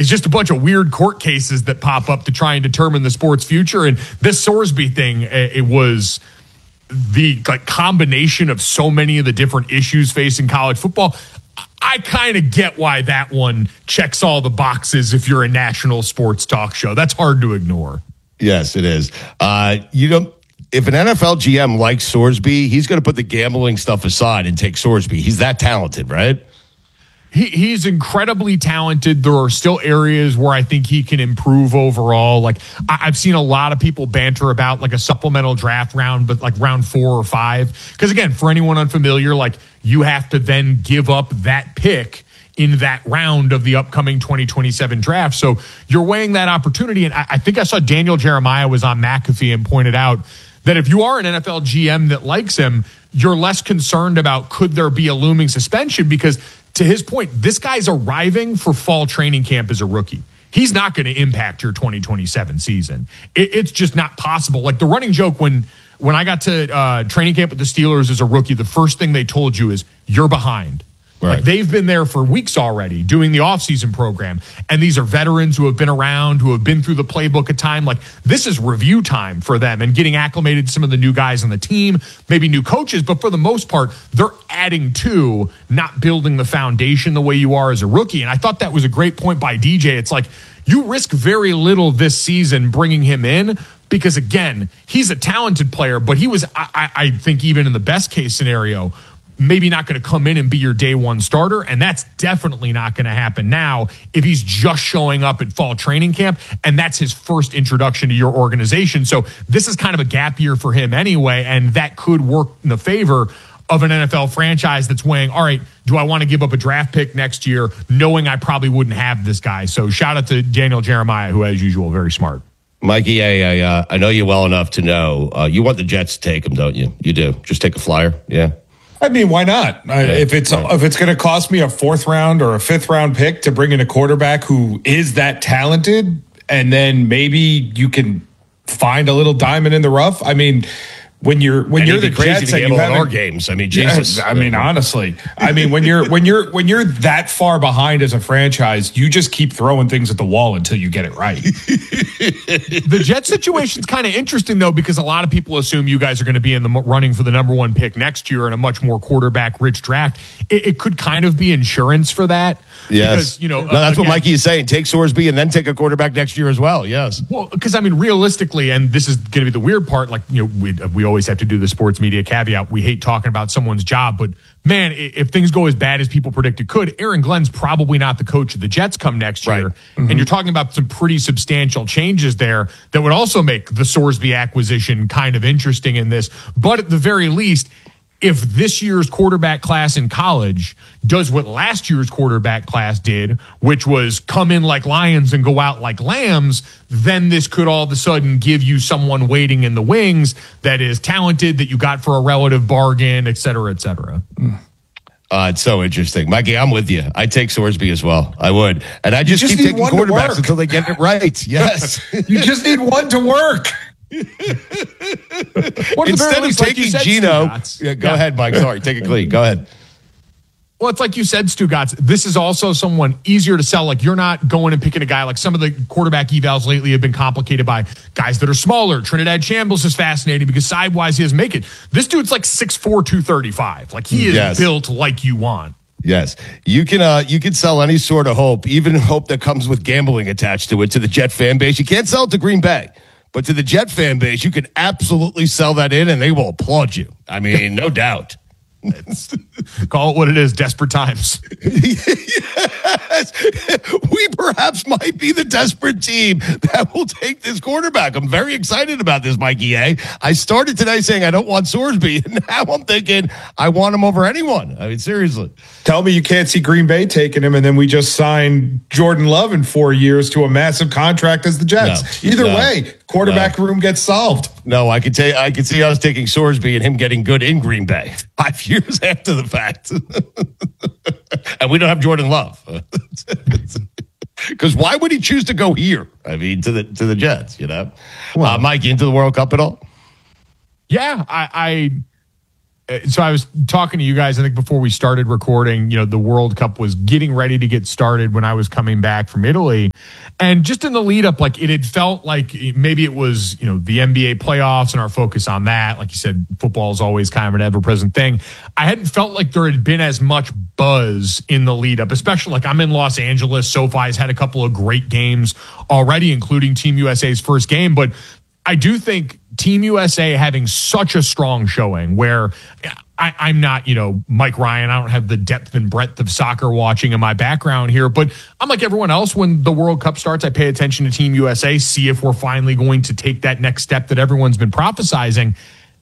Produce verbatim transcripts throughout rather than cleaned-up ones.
it's just a bunch of weird court cases that pop up to try and determine the sport's future. And this Sorsby thing, it was the like combination of so many of the different issues facing college football. I kind of get why that one checks all the boxes if you're a national sports talk show. That's hard to ignore. Yes, it is. Uh, you don't. If an N F L G M likes Sorsby, he's going to put the gambling stuff aside and take Sorsby. He's that talented, right? He, he's incredibly talented. There are still areas where I think he can improve overall. Like I, I've seen a lot of people banter about like a supplemental draft round, but like round four or five. Because again, for anyone unfamiliar, like you have to then give up that pick in that round of the upcoming twenty twenty-seven draft. So you're weighing that opportunity. And I, I think I saw Daniel Jeremiah was on McAfee and pointed out that if you are an N F L G M that likes him, you're less concerned about could there be a looming suspension because to his point, this guy's arriving for fall training camp as a rookie. He's not going to impact your twenty twenty-seven season. It, it's just not possible. Like the running joke when when I got to uh, training camp with the Steelers as a rookie, the first thing they told you is you're behind. Right. Like they've been there for weeks already doing the offseason program. And these are veterans who have been around, who have been through the playbook a time. Like this is review time for them and getting acclimated to some of the new guys on the team, maybe new coaches. But for the most part, they're adding to, not building the foundation the way you are as a rookie. And I thought that was a great point by D J. It's like you risk very little this season bringing him in because, again, he's a talented player, but he was, I, I think, even in the best case scenario, maybe not going to come in and be your day one starter. And that's definitely not going to happen now if he's just showing up at fall training camp and that's his first introduction to your organization. So this is kind of a gap year for him anyway. And that could work in the favor of an N F L franchise that's weighing, all right, do I want to give up a draft pick next year knowing I probably wouldn't have this guy? So shout out to Daniel Jeremiah, who as usual, very smart. Mikey, I, I, uh, I know you well enough to know uh, you want the Jets to take him, don't you? You do. Just take a flyer. Yeah. I mean, why not? I, if it's if it's going to cost me a fourth round or a fifth round pick to bring in a quarterback who is that talented, and then maybe you can find a little diamond in the rough. I mean, when you're when and you're the crazy Jets to and you have have our games. I mean, Jesus. Yeah, I mean, honestly, I mean, when you're when you're when you're that far behind as a franchise, you just keep throwing things at the wall until you get it right. The Jet situation's kind of interesting, though, because a lot of people assume you guys are going to be in the running for the number one pick next year in a much more quarterback-rich draft. It, it could kind of be insurance for that. Yes. Because, you know, no, that's again, what Mikey is saying. Take Sorsby and then take a quarterback next year as well. Yes. Well, because, I mean, realistically, and this is going to be the weird part, like, you know, we, we always have to do the sports media caveat. We hate talking about someone's job, but, man, if things go as bad as people predicted could, Aaron Glenn's probably not the coach of the Jets come next year. Right. Mm-hmm. And you're talking about some pretty substantial changes there that would also make the Sorsby acquisition kind of interesting in this. But at the very least, if this year's quarterback class in college does what last year's quarterback class did, which was come in like lions and go out like lambs, then this could all of a sudden give you someone waiting in the wings that is talented, that you got for a relative bargain, et cetera, et cetera. Uh, it's so interesting. Mikey, I'm with you. I take Sorsby as well. I would. And I just, just keep taking quarterbacks until they get it right. Yes. You just need one to work. Instead of taking like Geno, yeah, go yeah. ahead, Mike. Sorry, take it clean. Go ahead. Well, it's like you said, Stugotz. This is also someone easier to sell. Like you're not going and picking a guy like some of the quarterback evals lately have been complicated by guys that are smaller. Trinidad Shambles is fascinating because side-wise he doesn't make it. This dude's like six four, two thirty-five. Like he is yes. built like you want. Yes, you can. Uh, you can sell any sort of hope, even hope that comes with gambling attached to it, to the Jet fan base. You can't sell it to Green Bay. But to the Jet fan base, you can absolutely sell that in, and they will applaud you. I mean, no doubt. Call it what it is, desperate times. Yes. We perhaps might be the desperate team that will take this quarterback. I'm very excited about this, Mikey A. I started today saying I don't want Sorsby, and now I'm thinking I want him over anyone. I mean, seriously. Tell me you can't see Green Bay taking him, and then we just signed Jordan Love in four years to a massive contract as the Jets. No, Either no, way, quarterback no. room gets solved. No, I could tell you, I could see us taking Sorsby and him getting good in Green Bay five years after the fact. And we don't have Jordan Love. Because why would he choose to go here? I mean, to the to the Jets, you know? Well, uh, Mike, into the World Cup at all? Yeah, I, I so I was talking to you guys, I think before we started recording, you know, the World Cup was getting ready to get started when I was coming back from Italy. And just in the lead up, like it had felt like maybe it was, you know, the N B A playoffs and our focus on that. Like you said, football is always kind of an ever present thing. I hadn't felt like there had been as much buzz in the lead up, especially like I'm in Los Angeles. SoFi's had a couple of great games already, including Team U S A's first game. But I do think Team U S A having such a strong showing where I, I'm not, you know, Mike Ryan. I don't have the depth and breadth of soccer watching in my background here, but I'm like everyone else. When the World Cup starts, I pay attention to Team U S A, see if we're finally going to take that next step that everyone's been prophesizing.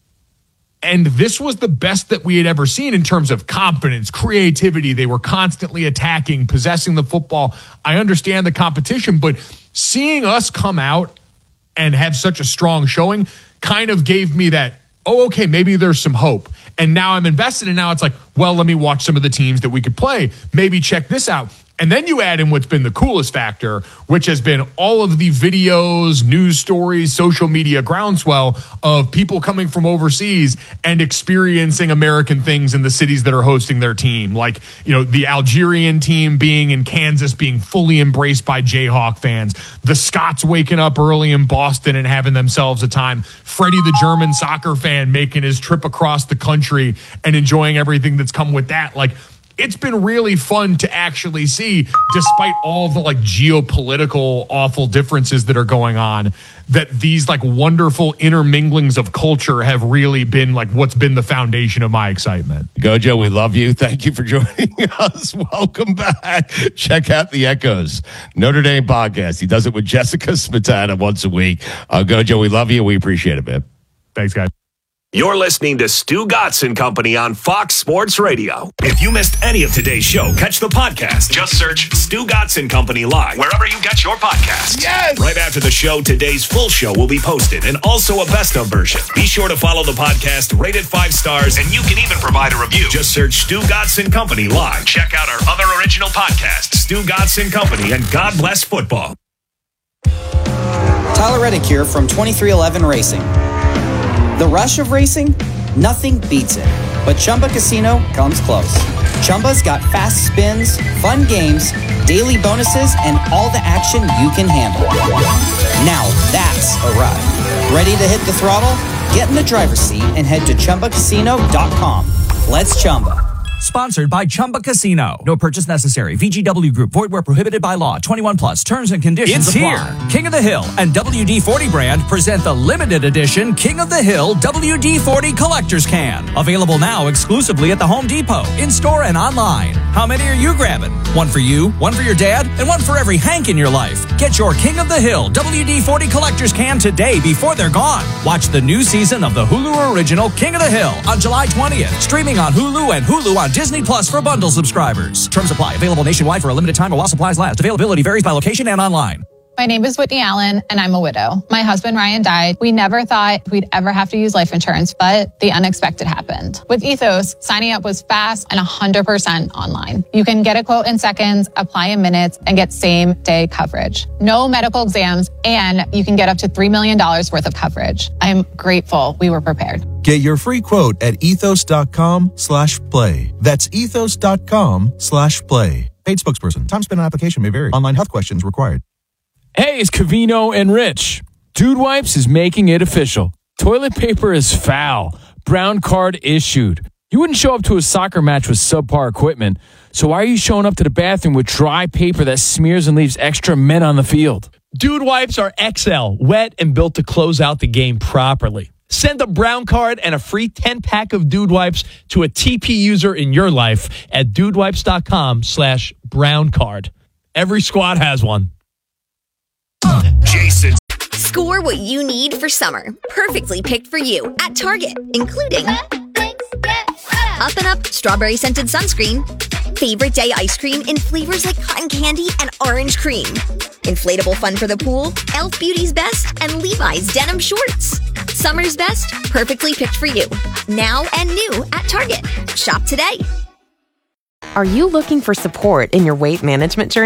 And this was the best that we had ever seen in terms of confidence, creativity. They were constantly attacking, possessing the football. I understand the competition, but seeing us come out and have such a strong showing kind of gave me that, oh, okay, maybe there's some hope. And now I'm invested, and now it's like, well, let me watch some of the teams that we could play. Maybe check this out. And then you add in what's been the coolest factor, which has been all of the videos, news stories, social media groundswell of people coming from overseas and experiencing American things in the cities that are hosting their team. Like, you know, the Algerian team being in Kansas, being fully embraced by Jayhawk fans, the Scots waking up early in Boston and having themselves a time, Freddie, the German soccer fan, making his trip across the country and enjoying everything that's come with that. Like, it's been really fun to actually see, despite all the like geopolitical awful differences that are going on, that these like wonderful interminglings of culture have really been like what's been the foundation of my excitement. Gojo, we love you. Thank you for joining us. Welcome back. Check out the Echoes Notre Dame podcast. He does it with Jessica Smetana once a week. Uh, Gojo, we love you. We appreciate it, man. Thanks, guys. You're listening to Stu Gatz and Company on Fox Sports Radio. If you missed any of today's show, catch the podcast. Just search Stu Gatz and Company Live wherever you get your podcasts. Yes! Right after the show, today's full show will be posted and also a best of version. Be sure to follow the podcast, rate it five stars, and you can even provide a review. Just search Stu Gatz and Company Live. Check out our other original podcasts, Stu Gatz and Company, and God Bless Football. Tyler Reddick here from twenty-three eleven Racing. The rush of racing? Nothing beats it. But Chumba Casino comes close. Chumba's got fast spins, fun games, daily bonuses, and all the action you can handle. Now that's a ride. Ready to hit the throttle? Get in the driver's seat and head to Chumba Casino dot com. Let's Chumba. Sponsored by Chumba Casino. No purchase necessary. V G W Group. Void where prohibited by law. twenty-one plus. Terms and conditions It's apply. here. King of the Hill and W D forty brand present the limited edition King of the Hill W D forty Collector's Can. Available now exclusively at the Home Depot, in-store and online. How many are you grabbing? One for you, one for your dad, and one for every Hank in your life. Get your King of the Hill W D forty Collector's Can today before they're gone. Watch the new season of the Hulu original King of the Hill on July twentieth. Streaming on Hulu and Hulu on Disney Plus for bundle subscribers. Terms apply. Available nationwide for a limited time while supplies last. Availability varies by location and online. My name is Whitney Allen, and I'm a widow. My husband, Ryan, died. We never thought we'd ever have to use life insurance, but the unexpected happened. With Ethos, signing up was fast and one hundred percent online. You can get a quote in seconds, apply in minutes, and get same-day coverage. No medical exams, and you can get up to three million dollars worth of coverage. I'm grateful we were prepared. Get your free quote at ethos.com slash play. That's ethos.com slash play. Paid spokesperson. Time spent on application may vary. Online health questions required. Hey, it's Cavino and Rich. Dude Wipes is making it official. Toilet paper is foul. Brown card issued. You wouldn't show up to a soccer match with subpar equipment, so why are you showing up to the bathroom with dry paper that smears and leaves extra men on the field? Dude Wipes are X L, wet and built to close out the game properly. Send a brown card and a free ten-pack of Dude Wipes to a T P user in your life at dudewipes.com slash brown card. Every squad has one. Jason. Score what you need for summer. Perfectly picked for you at Target, including Up and Up strawberry scented sunscreen, favorite day ice cream in flavors like cotton candy and orange cream, inflatable fun for the pool, e l f Beauty's Best, and Levi's denim shorts. Summer's best, perfectly picked for you. Now and new at Target. Shop today. Are you looking for support in your weight management journey?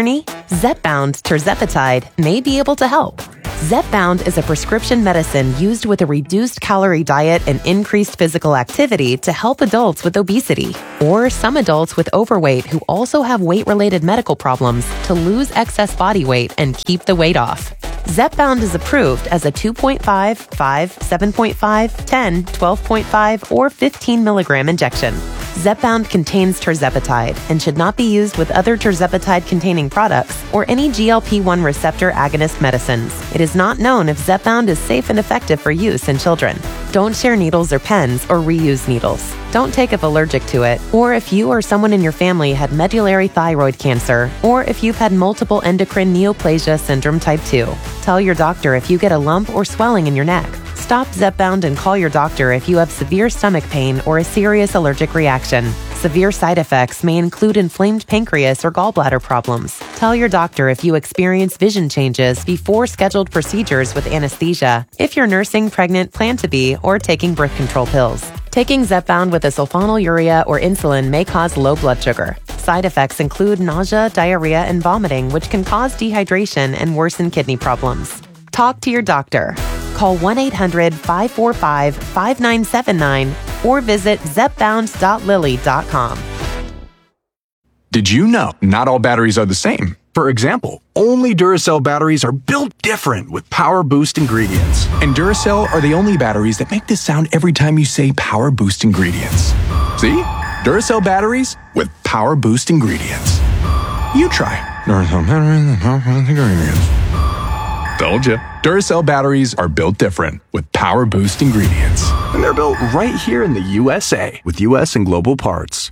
Zepbound tirzepatide may be able to help. Zepbound is a prescription medicine used with a reduced calorie diet and increased physical activity to help adults with obesity, or some adults with overweight who also have weight-related medical problems to lose excess body weight and keep the weight off. Zepbound is approved as a two point five, five, seven point five, ten, twelve point five, or fifteen milligram injection. Zepbound contains tirzepatide and should not be used with other tirzepatide-containing products or any G L P one receptor agonist medicines. It is not known if Zepbound is safe and effective for use in children. Don't share needles or pens or reuse needles. Don't take if allergic to it, or if you or someone in your family had medullary thyroid cancer, or if you've had multiple endocrine neoplasia syndrome type two. Tell your doctor if you get a lump or swelling in your neck. Stop Zepbound and call your doctor if you have severe stomach pain or a serious allergic reaction. Severe side effects may include inflamed pancreas or gallbladder problems. Tell your doctor if you experience vision changes before scheduled procedures with anesthesia, if you're nursing, pregnant, plan to be, or taking birth control pills. Taking Zepbound with a sulfonylurea or insulin may cause low blood sugar. Side effects include nausea, diarrhea, and vomiting, which can cause dehydration and worsen kidney problems. Talk to your doctor. Call one eight hundred, five four five, five nine seven nine or visit zepbound dot lilly dot com. Did you know not all batteries are the same? For example, only Duracell batteries are built different with Power Boost ingredients. And Duracell are the only batteries that make this sound every time you say Power Boost ingredients. See? Duracell batteries with Power Boost ingredients. You try. Duracell batteries with Power Boost ingredients. Told you. Duracell batteries are built different with Power Boost ingredients. And they're built right here in the U S A with U S and global parts.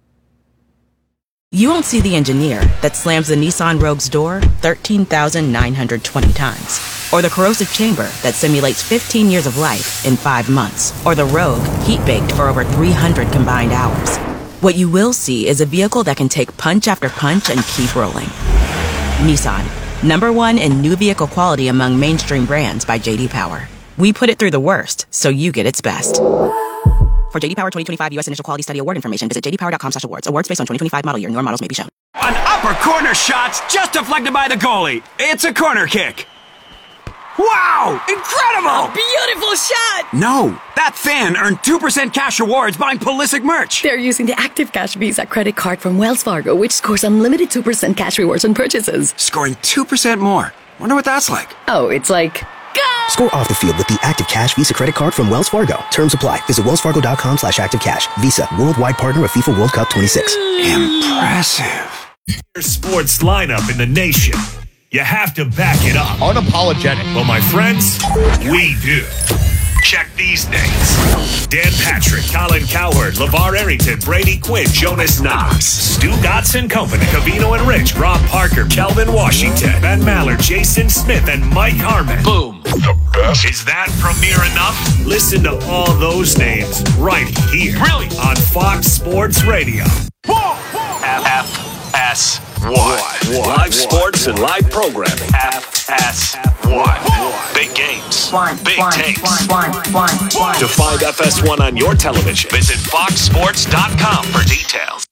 You won't see the engineer that slams the Nissan Rogue's door thirteen thousand nine hundred twenty times. Or the corrosive chamber that simulates fifteen years of life in five months. Or the Rogue heat-baked for over three hundred combined hours. What you will see is a vehicle that can take punch after punch and keep rolling. Nissan. Number one in new vehicle quality among mainstream brands by J D Power. We put it through the worst, so you get its best. For J D Power twenty twenty-five U S Initial Quality Study Award information, visit j d power dot com slash awards. Awards based on twenty twenty-five model year. Newer models may be shown. An upper corner shot's just deflected by the goalie. It's a corner kick. Wow! Incredible! A beautiful shot! No, that fan earned two percent cash rewards buying Pulisic merch. They're using the Active Cash Visa credit card from Wells Fargo, which scores unlimited two percent cash rewards on purchases. Scoring two percent more. Wonder what that's like. Oh, it's like... Go! Score off the field with the Active Cash Visa credit card from Wells Fargo. Terms apply. Visit wellsfargo.com slash active cash. Visa, worldwide partner of FIFA World Cup twenty-six. Impressive. Your sports lineup in the nation. You have to back it up. Unapologetic. Well, my friends, we do. Check these names. Dan Patrick, Colin Cowherd, LeVar Arrington, Brady Quinn, Jonas Knox, Stu Gotson Company, Covino and Rich, Rob Parker, Kelvin Washington, Ben Maller, Jason Smith, and Mike Harmon. Boom. The best. Is that premiere enough? Listen to all those names right here. Really? On Fox Sports Radio. F S one. Live sports and live programming. F S one. Big games. One, Big one, takes. one, one, one, one. To find F S one on your television, visit fox sports dot com for details.